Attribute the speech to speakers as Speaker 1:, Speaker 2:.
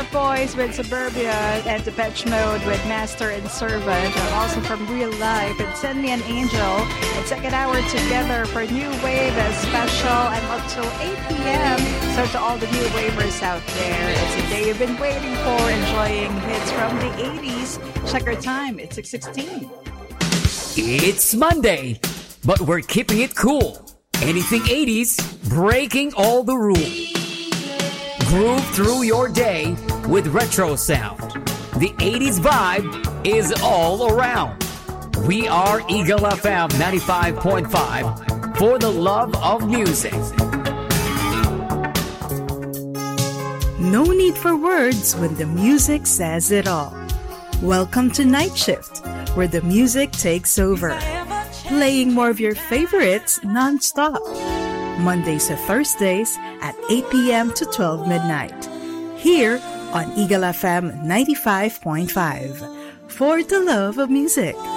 Speaker 1: Out Boys with Suburbia and Depeche Mode with Master and Servant. Also from Real Life and Send Me an Angel. And second hour together for New Wave as special and up till 8 p.m. So to all the new wavers out there, it's a day you've been waiting for, enjoying hits from the 80s. Check our time, it's 6:16.
Speaker 2: It's Monday, but we're keeping it cool. Anything 80s, breaking all the rules. Groove through your day with retro sound. The 80s vibe is all around. We are Eagle FM 95.5 for the love of music.
Speaker 3: No need for words when the music says it all. Welcome to Night Shift, where the music takes over. Playing more of your favorites non-stop. Mondays to Thursdays at 8 p.m. to 12 midnight. Here on Eagle FM 95.5 for the love of music.